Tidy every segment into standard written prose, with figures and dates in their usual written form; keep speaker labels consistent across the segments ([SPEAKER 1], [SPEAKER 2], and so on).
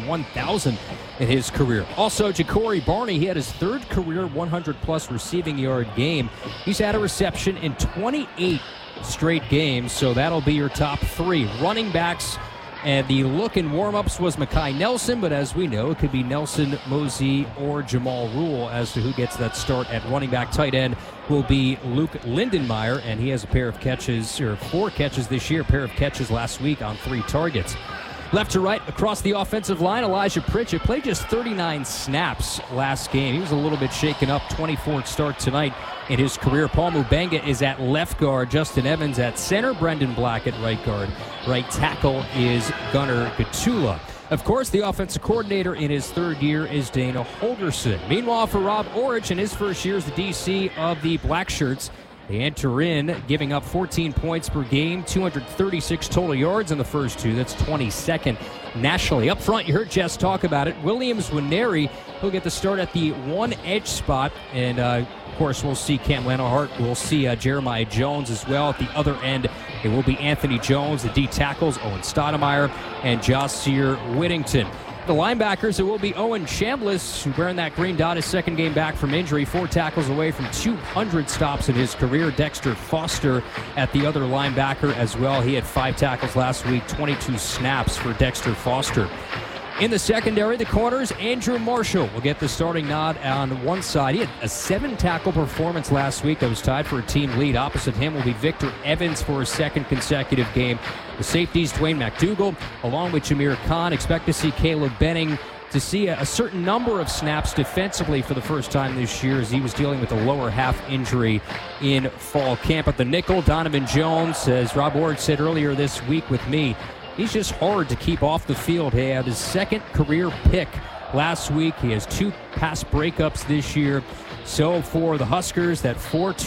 [SPEAKER 1] 1,000 in his career. Also, Ja'Cory Barney, he had his third career 100-plus receiving yard game. He's had a reception in 28 straight games, so that'll be your top three. Running backs, and the look in warm-ups was Mekhi Nelson, but as we know, it could be Nelson, Mosey, or Jamal Rule as to who gets that start at running back. Tight end will be Luke Lindenmeyer, and he has a pair of catches, or 4 catches this year, a pair of catches last week on 3 targets. Left to right, across the offensive line, Elijah Pritchett played just 39 snaps last game. He was a little bit shaken up, 24th start tonight in his career. Paul Mubenga is at left guard, Justin Evans at center, Brendan Black at right guard. Right tackle is Gunnar Gatula. Of course, the offensive coordinator in his third year is Dana Holgorsen. Meanwhile, for Rob Orich, in his first year as the DC of the Blackshirts, they enter in giving up 14 points per game, 236 total yards in the first 2. That's 22nd nationally. Up front, you heard Jess talk about it. Williams Nwaneri, he'll get the start at the 1 edge spot. And, of course, we'll see Cam Lenhart. We'll see Jeremiah Jones as well. At the other end, it will be Anthony Jones. The D tackles, Owen Stoudemire and Jahsir Whittington. The linebackers, it will be Owen Chambliss, who wearing that green dot, his second game back from injury, 4 tackles away from 200 stops in his career. Dexter Foster at the other linebacker as well. He had 5 tackles last week, 22 snaps for Dexter Foster. In the secondary, the corners, Andrew Marshall will get the starting nod on one side. He had a 7-tackle performance last week that was tied for a team lead. Opposite him will be Victor Evans for his second consecutive game. The safeties, Dwayne McDougal, along with Jameer Khan. Expect to see Caleb Benning to see a certain number of snaps defensively for the first time this year, as he was dealing with a lower half injury in fall camp. At the nickel, Donovan Jones, as Rob Orich said earlier this week with me, he's just hard to keep off the field. He had his second career pick last week. He has 2 pass breakups this year. So for the Huskers, that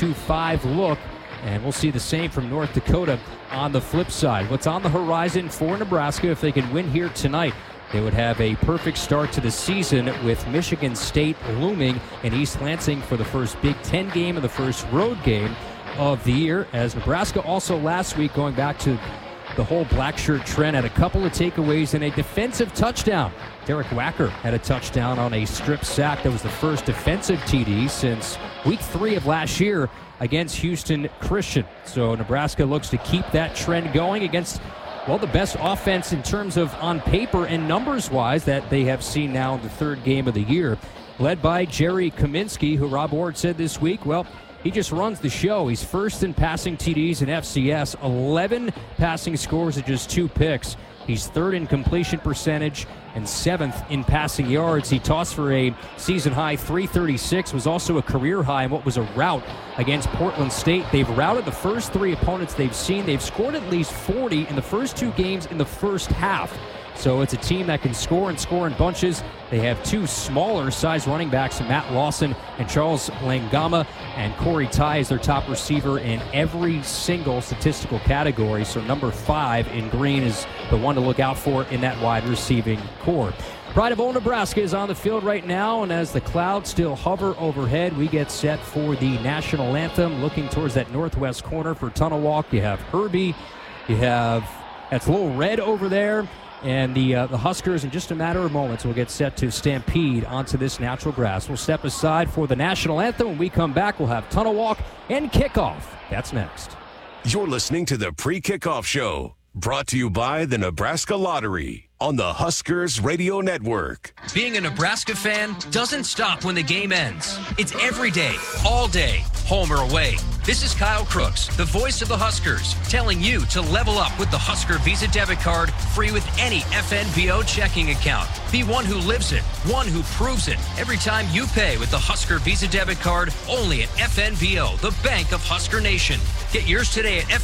[SPEAKER 1] 4-2-5 look, and we'll see the same from North Dakota on the flip side. What's on the horizon for Nebraska, if they can win here tonight, they would have a perfect start to the season with Michigan State looming in East Lansing for the first Big Ten game and the first road game of the year. As Nebraska also last week, going back to the whole black shirt trend, had a couple of takeaways and a defensive touchdown. Derek Wacker had a touchdown on a strip sack. That was the first defensive TD since week 3 of last year against Houston Christian. So Nebraska looks to keep that trend going against, well, the best offense in terms of on paper and numbers-wise that they have seen now in the third game of the year. Led by Jerry Kaminsky, who Rob Ward said this week, well, he just runs the show. He's first in passing TDs in FCS, 11 passing scores and just 2 picks. He's third in completion percentage and 7th in passing yards. He tossed for a season-high 336, was also a career high in what was a rout against Portland State. They've routed the first 3 opponents they've seen. They've scored at least 40 in the first 2 games in the first half. So it's a team that can score and score in bunches. They have 2 smaller size running backs, Matt Lawson and Charles Langama, and Corey Ty is their top receiver in every single statistical category. So number 5 in green is the one to look out for in that wide receiving core. Pride of Old Nebraska is on the field right now, and as the clouds still hover overhead, we get set for the national anthem. Looking towards that northwest corner for Tunnel Walk, you have Herbie, you have, that's a little red over there. And the Huskers, in just a matter of moments, will get set to stampede onto this natural grass. We'll step aside for the national anthem. When we come back, we'll have Tunnel Walk and Kickoff. That's next.
[SPEAKER 2] You're listening to the Pre-Kickoff Show, brought to you by the Nebraska Lottery on the Huskers Radio Network.
[SPEAKER 3] Being a Nebraska fan doesn't stop when the game ends. It's every day, all day, home or away. This is Kyle Crooks, the voice of the Huskers, telling you to level up with the Husker Visa debit card, free with any FNBO checking account. Be one who lives it, one who proves it. Every time you pay with the Husker Visa debit card, only at FNBO, the bank of Husker Nation. Get yours today at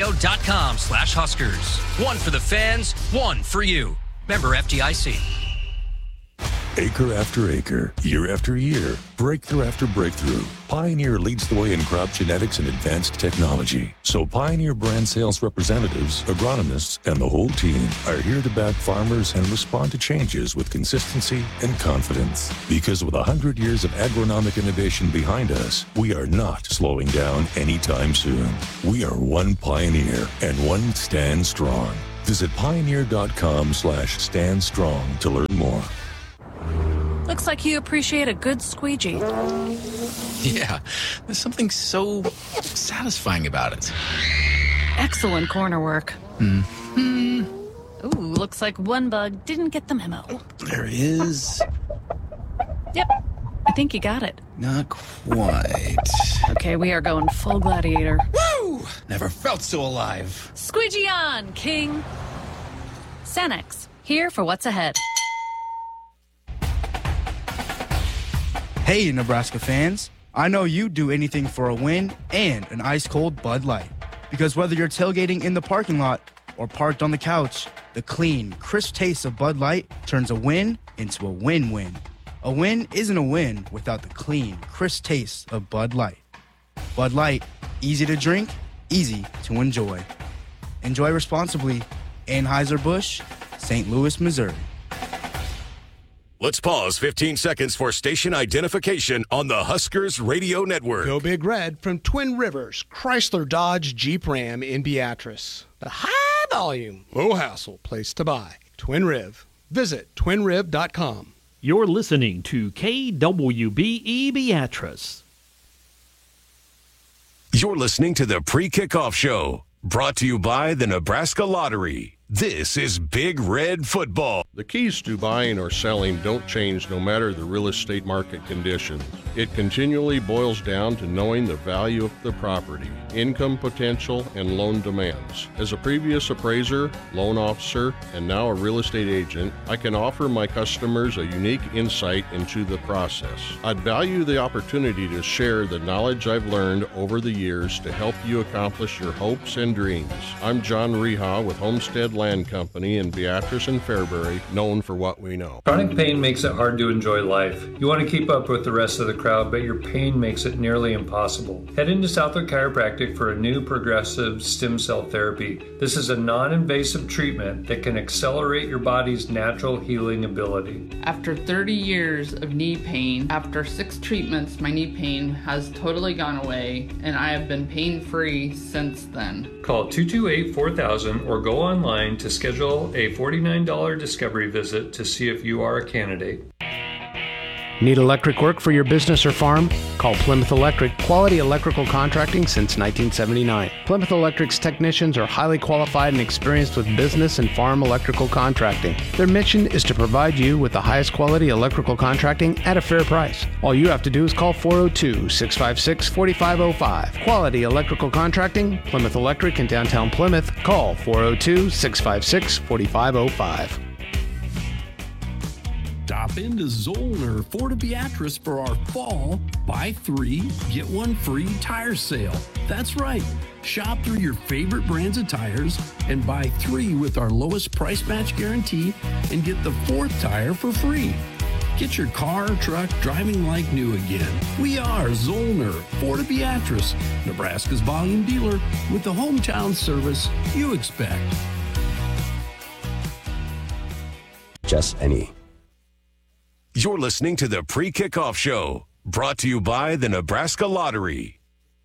[SPEAKER 3] fnbo.com/Huskers. One for the fans, one for you. Member FDIC.
[SPEAKER 4] Acre after acre, year after year, breakthrough after breakthrough, Pioneer leads the way in crop genetics and advanced technology. So Pioneer brand sales representatives, agronomists, and the whole team are here to back farmers and respond to changes with consistency and confidence. Because with 100 years of agronomic innovation behind us, we are not slowing down anytime soon. We are one Pioneer and one stand strong. Visit pioneer.com/standstrong to learn more.
[SPEAKER 5] Looks like you appreciate a good squeegee.
[SPEAKER 6] Yeah, there's something so satisfying about it.
[SPEAKER 5] Excellent corner work.
[SPEAKER 6] Mm-hmm.
[SPEAKER 5] Ooh, looks like one bug didn't get the memo.
[SPEAKER 6] There is.
[SPEAKER 5] Yep, I think you got it.
[SPEAKER 6] Not quite.
[SPEAKER 5] Okay, we are going full gladiator.
[SPEAKER 6] Woo! Never felt so alive.
[SPEAKER 5] Squeegee on, King. Sanex, here for what's ahead.
[SPEAKER 7] Hey, Nebraska fans. I know you'd do anything for a win and an ice-cold Bud Light. Because whether you're tailgating in the parking lot or parked on the couch, the clean, crisp taste of Bud Light turns a win into a win-win. A win isn't a win without the clean, crisp taste of Bud Light. Bud Light, easy to drink, easy to enjoy. Enjoy responsibly. Anheuser-Busch, St. Louis, Missouri.
[SPEAKER 2] Let's pause 15 seconds for station identification on the Huskers Radio Network.
[SPEAKER 8] Go Big Red from Twin Rivers, Chrysler Dodge Jeep Ram in Beatrice. The high volume, low hassle place to buy. Twin Riv. Visit twinriv.com.
[SPEAKER 9] You're listening to KWBE Beatrice.
[SPEAKER 2] You're listening to the Pre-Kickoff Show, brought to you by the Nebraska Lottery. This is Big Red Football.
[SPEAKER 10] The keys to buying or selling don't change no matter the real estate market conditions. It continually boils down to knowing the value of the property, income potential, and loan demands. As a previous appraiser, loan officer, and now a real estate agent, I can offer my customers a unique insight into the process. I'd value the opportunity to share the knowledge I've learned over the years to help you accomplish your hopes and dreams. I'm John Reha with Homestead Land Company in Beatrice and Fairbury, known for what we know.
[SPEAKER 11] Chronic pain makes it hard to enjoy life. You want to keep up with the rest of the crowd, but your pain makes it nearly impossible. Head into Southwood Chiropractic for a new progressive stem cell therapy. This is a non-invasive treatment that can accelerate your body's natural healing ability.
[SPEAKER 12] After 30 years of knee pain, after 6 treatments, my knee pain has totally gone away, and I have been pain-free since then.
[SPEAKER 11] Call 228-4000 or go online to schedule a $49 discovery visit to see if you are a candidate.
[SPEAKER 13] Need electric work for your business or farm? Call Plymouth Electric, quality electrical contracting since 1979. Plymouth Electric's technicians are highly qualified and experienced with business and farm electrical contracting. Their mission is to provide you with the highest quality electrical contracting at a fair price. All you have to do is call 402-656-4505. Quality electrical contracting, Plymouth Electric in downtown Plymouth. Call 402-656-4505.
[SPEAKER 14] Stop into Zollner Ford of Beatrice for our fall buy 3, get 1 free tire sale. That's right. Shop through your favorite brands of tires and buy 3 with our lowest price match guarantee and get the 4th tire for free. Get your car or truck driving like new again. We are Zollner Ford of Beatrice, Nebraska's volume dealer with the hometown service you expect.
[SPEAKER 2] Just any. You're listening to the Pre-Kickoff Show, brought to you by the Nebraska Lottery.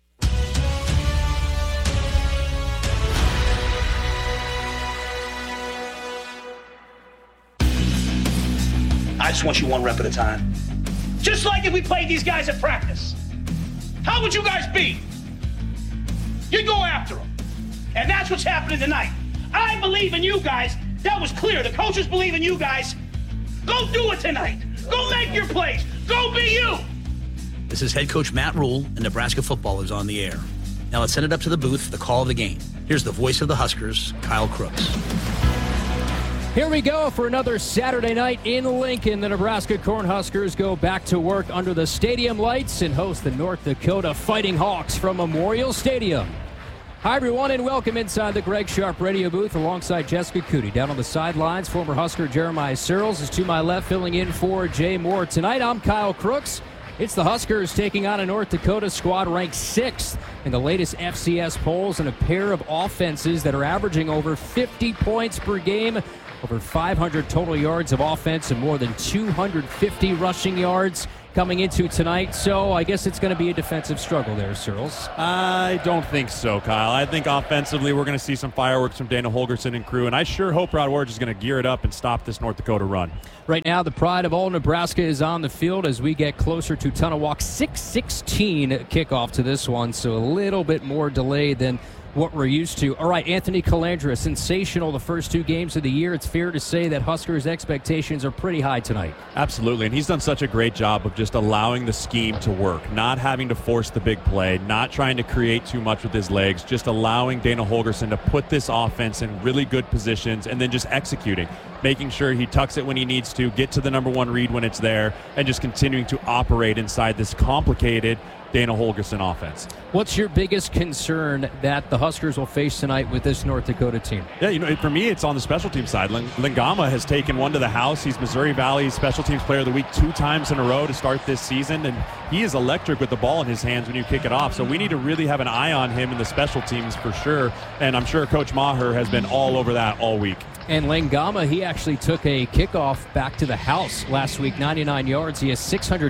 [SPEAKER 15] I just want you one rep at a time. Just like if we played these guys at practice. How would you guys be? You'd go after them. And that's what's happening tonight. I believe in you guys. That was clear. The coaches believe in you guys. Go do it tonight. Go make your plays. Go be you.
[SPEAKER 16] This is head coach Matt Rule, and Nebraska football is on the air. Now let's send it up to the booth for the call of the game. Here's the voice of the Huskers, Kyle Crooks.
[SPEAKER 1] Here we go for another Saturday night in Lincoln. The Nebraska Cornhuskers go back to work under the stadium lights and host the North Dakota Fighting Hawks from Memorial Stadium. Hi, everyone, and welcome inside the Greg Sharp radio booth alongside Jessica Cootie. Down on the sidelines, former Husker Jeremiah Searles is to my left, filling in for Jay Moore. Tonight, I'm Kyle Crooks. It's the Huskers taking on a North Dakota squad ranked 6th in the latest FCS polls, and a pair of offenses that are averaging over 50 points per game, over 500 total yards of offense, and more than 250 rushing yards. coming into tonight. So I guess it's going to be a defensive struggle there, Searles.
[SPEAKER 17] I don't think so, Kyle. I think offensively we're going to see some fireworks from Dana Holgorsen and crew, and I sure hope Rod Ward is going to gear it up and stop this North Dakota run.
[SPEAKER 1] Right now, the pride of all Nebraska is on the field as we get closer to Tunnel Walk. 6:16 kickoff to this one, so a little bit more delayed than what we're used to. All right, Anthony Colandrea, sensational the first 2 games of the year. It's fair to say that Huskers' expectations are pretty high tonight.
[SPEAKER 17] Absolutely, and he's done such a great job of just allowing the scheme to work, not having to force the big play, not trying to create too much with his legs, just allowing Dana Holgorsen to put this offense in really good positions and then just executing, making sure he tucks it when he needs to, get to the number 1 read when it's there, and just continuing to operate inside this complicated Dana Holgorsen offense.
[SPEAKER 1] What's your biggest concern that the Huskers will face tonight with this North Dakota team?
[SPEAKER 17] Yeah, for me, it's on the special team side. Lingama has taken one to the house. He's Missouri Valley's Special Teams Player of the Week 2 times in a row to start this season, and he is electric with the ball in his hands when you kick it off. So we need to really have an eye on him in the special teams for sure, and I'm sure Coach Maher has been all over that all week.
[SPEAKER 1] And Lengama, he actually took a kickoff back to the house last week, 99 yards. He has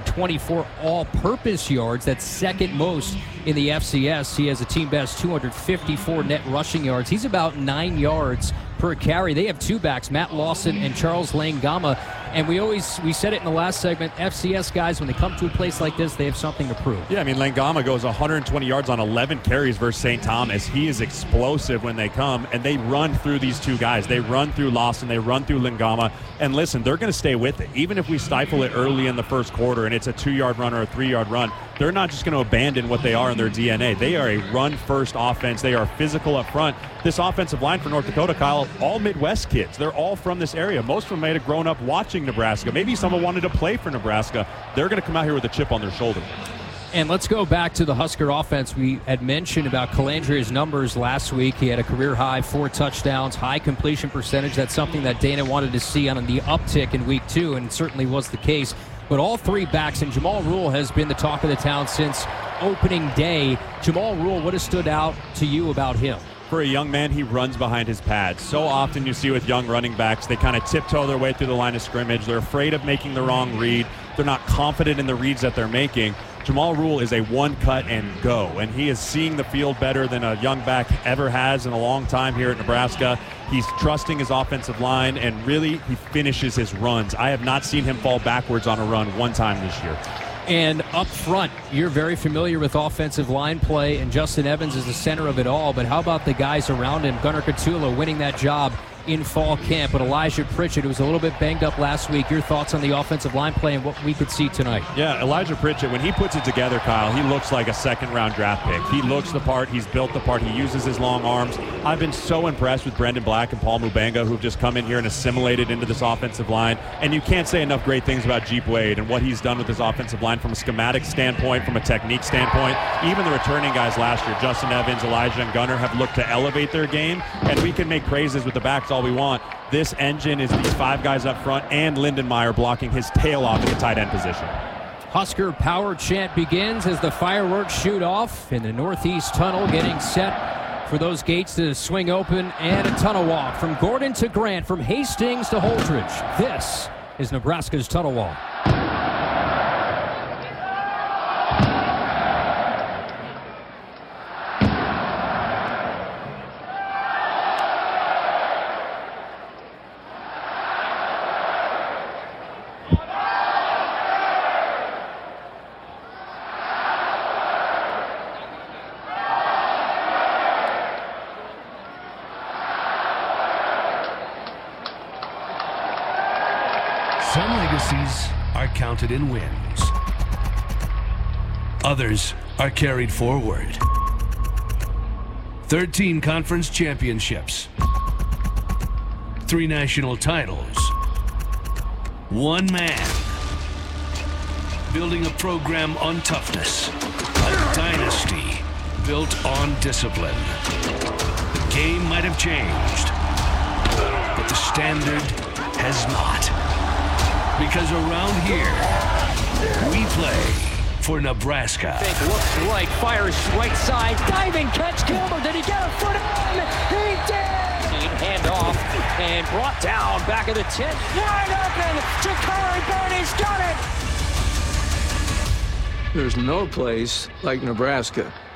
[SPEAKER 1] 624 all-purpose yards. That's second most in the FCS. He has a team best 254 net rushing yards. He's about 9 yards per carry. They have 2 backs, Matt Lawson and Charles Lengama. And we said it in the last segment, FCS guys, when they come to a place like this, they have something to prove.
[SPEAKER 17] Yeah, Lengama goes 120 yards on 11 carries versus St. Thomas. He is explosive when they come, and they run through these 2 guys. They run through Lawson, they run through Lengama, and listen, they're going to stay with it. Even if we stifle it early in the first quarter and it's a 2-yard run or a 3-yard run, they're not just going to abandon what they are in their DNA. They are a run-first offense. They are physical up front. This offensive line for North Dakota, Kyle, all Midwest kids. They're all from this area. Most of them may have grown up watching Nebraska. Maybe someone wanted to play for Nebraska. They're going to come out here with a chip on their shoulder.
[SPEAKER 1] And let's go back to the Husker offense. We had mentioned about Colandrea's numbers last week. He had a career high, 4 touchdowns, high completion percentage. That's something that Dana wanted to see on the uptick in week 2, and it certainly was the case. But all 3 backs, and Jamal Rule has been the talk of the town since opening day. Jamal Rule, what has stood out to you about him?
[SPEAKER 17] For a young man, he runs behind his pads. So often you see with young running backs, they kind of tiptoe their way through the line of scrimmage. They're afraid of making the wrong read. They're not confident in the reads that they're making. Jamal Rule is a one cut and go, and he is seeing the field better than a young back ever has in a long time here at Nebraska. He's trusting his offensive line, and really, he finishes his runs. I have not seen him fall backwards on a run one time this year.
[SPEAKER 1] And up front, you're very familiar with offensive line play, and Justin Evans is the center of it all. But how about the guys around him? Gunnar Katula winning that job in fall camp, but Elijah Pritchett, who was a little bit banged up last week. Your thoughts on the offensive line play and what we could see tonight?
[SPEAKER 17] Yeah, Elijah Pritchett, when he puts it together, Kyle, he looks like a second-round draft pick. He looks the part. He's built the part. He uses his long arms. I've been so impressed with Brendan Black and Paul Mubanga, who've just come in here and assimilated into this offensive line. And you can't say enough great things about Jeep Wade and what he's done with his offensive line from a schematic standpoint, from a technique standpoint. Even the returning guys last year, Justin Evans, Elijah, and Gunnar, have looked to elevate their game. And we can make praises with the backs all we want. This engine is these 5 guys up front and Lindenmeyer blocking his tail off in the tight end position.
[SPEAKER 1] Husker power chant begins as the fireworks shoot off in the northeast tunnel, getting set for those gates to swing open, and a tunnel walk from Gordon to Grant, from Hastings to Holdridge. This is Nebraska's tunnel walk.
[SPEAKER 14] Some legacies are counted in wins. Others are carried forward. 13 conference championships. 3 national titles. 1 man. Building a program on toughness. A dynasty built on discipline. The game might have changed, but the standard has not. Because around here, we play for Nebraska.
[SPEAKER 1] Fake looks right, fires right side, diving catch, Gilbert, did he get a foot on? He did! Hand off and brought down back of the 10. Wide open, Ja'Cory Barney's got it!
[SPEAKER 18] There's no place like Nebraska.